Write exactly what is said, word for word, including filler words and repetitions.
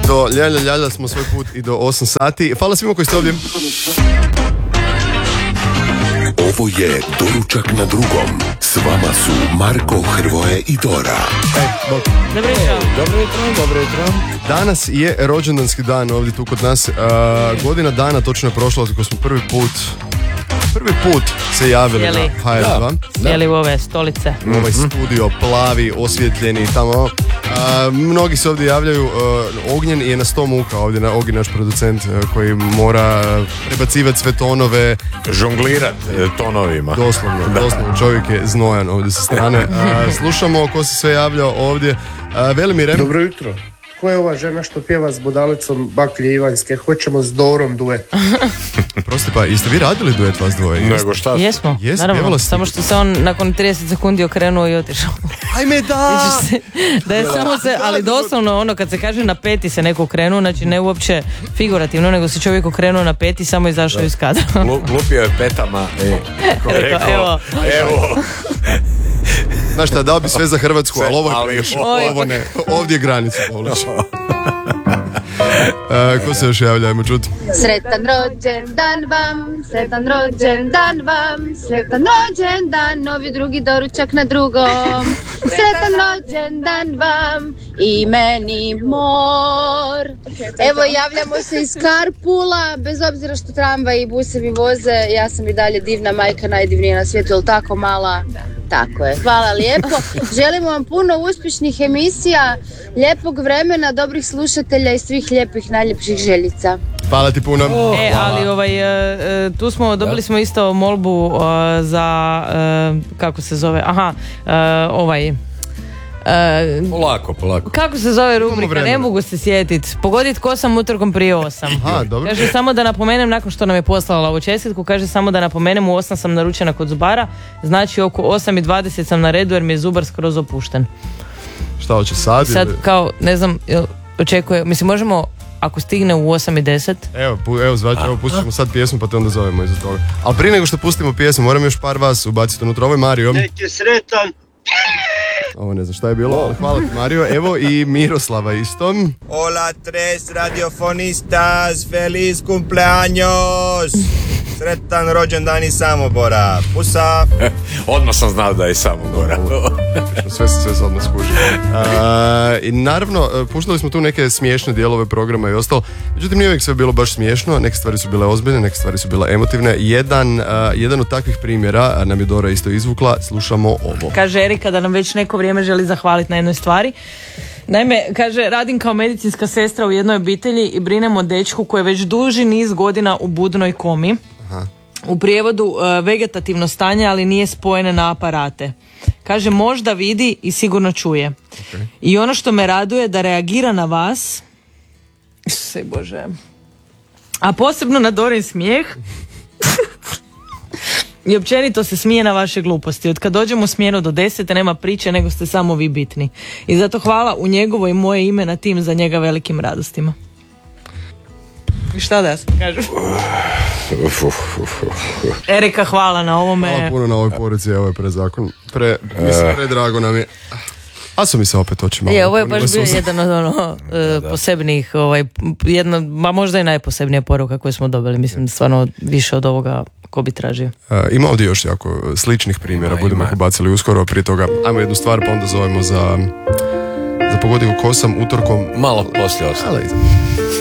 do ljalja ljalja smo svoj put i do osam sati. Hvala svima koji ste ovdje. Ovo je Doručak na drugom. S vama su Marko, Hrvoje i Dora. E, bok. Dobro jutro. Dobro jutro, dobro jutro. Danas je rođendanski dan ovdje tu kod nas. Uh, godina dana točno je prošla kako smo prvi put prvi put se javili Sjeli. na H R dva. Sjeli u ove stolice. Mm-hmm. Ovaj studio plavi, osvjetljeni tamo. Uh, mnogi se ovdje javljaju. Uh, Ognjen je na sto muka ovdje, na Ogi, naš producent, uh, koji mora prebacivati sve tonove, Žonglirat e, tonovima. doslovno, doslovno čovjek je znojan ovdje sa strane. Uh, slušamo ko se sve javljao ovdje. Uh, Velimir M. Dobro jutro. Ko je ova žena što pjeva s budalicom Baklje Ivanjske? Hoćemo s Dorom duet. Prosti, pa jeste vi radili duet vas dvoje? Nego šta? Jesmo, Jes, naravno, pjevala si. samo što se on nakon trideset sekundi okrenuo i otišao. Ajme da! Sjećaš se da je samo se, ali doslovno ono kad se kaže na peti se neko okrenuo, znači ne uopće figurativno, nego se čovjek okrenuo na peti i samo izašao iz kadra. Lu- Lupio je petama. E, Rekao, evo. evo. Znaš šta, dao bi sve za Hrvatsku, ali ovo, Ali Oj. ovo ne, ovdje je granica povlači. Uh, ko se još javlja, ajmo čuti. Sretan rođendan vam, sretan rođendan vam, sretan rođendan, novi drugi doručak na drugom. Sretan rođendan vam i meni mor. Evo, javljamo se iz Karpula, bez obzira što tramvaj i busevi voze, ja sam i dalje divna majka, najdivnija na svijetu, jel tako mala? Tako je, hvala lijepo. Želimo vam puno uspješnih emisija, lijepog vremena, dobrih slušatelja i svih lijepih, najljepših željica. Hvala ti puno. E, ali ovaj, e, e, tu smo, dobili smo isto molbu e, za, e, kako se zove, aha, e, ovaj, e, Polako, polako. kako se zove rubrika, vremena. ne mogu se sjetiti, pogodit ko sam utorkom prije osam. Aha, dobro. Kaže samo da napomenem, nakon što nam je poslala ovu čestitku, kaže samo da napomenem u osam sam naručena kod zubara, znači oko osam i dvadeset sam na redu jer mi je zubar skroz opušten. Šta hoće sad? Sad ili- kao, ne znam, jel očekuje, mislim možemo, ako stigne u osam i deset. Evo, pu, evo, zvač, evo, pustit ćemo sad pjesmu pa te onda zovemo iza toga. Ali prije nego što pustimo pjesmu, moram još par vas ubaciti unutra. Ovo je Mario. Nek je sretan. Ovo ne znam šta je bilo, ali hvala ti Mario. Evo i Miroslava isto. Hola tres radiofonistas, feliz cumpleaños. Sretan rođendan iz Samobora. Pusa. Odmah sam znao da je samo Gora. Sve se sve se odmah skuži. Uh, I naravno, puštali smo tu neke smiješne dijelove programa i ostalo. Međutim, nije uvijek sve bilo baš smiješno. Neke stvari su bile ozbiljne, neke stvari su bile emotivne. Jedan, uh, jedan od takvih primjera nam je Dora isto izvukla. Slušamo ovo. Kaže Erika da nam već neko vrijeme želi zahvaliti na jednoj stvari. Naime, kaže, radim kao medicinska sestra u jednoj obitelji i brinem o dečku koji je već duži niz godina u budnoj komi. Aha. U prijevodu e, vegetativno stanje, ali nije spojene na aparate. Kaže, možda vidi i sigurno čuje. Okay. I ono što me raduje da reagira na vas, Isuse Bože, a posebno na Dorin smijeh, i općenito se smije na vaše gluposti. Od kad dođemo u smjenu do deset nema priče, nego ste samo vi bitni. I zato hvala u njegovo i moje ime na tim za njega velikim radostima. I šta da ja sam kažem? Erika, hvala na ovome. Hvala puno na ovoj poruci, ovo je prezakon. Pre, mislim, predrago nam je. A su mi se opet oči malo. Je, ovo je baš punile bio suze. jedan od ono, e, posebnih, ovaj, jedna, ma možda i najposebnija poruka koju smo dobili. Mislim, stvarno više od ovoga ko bi tražio. Uh, ima ovdje još jako sličnih primjera, Ima, budemo ima. ih ubacili uskoro. Prije toga, ajmo jednu stvar pa onda zovemo za, za pogodiku ko sam utorkom. Malo poslije ostalo. Ale,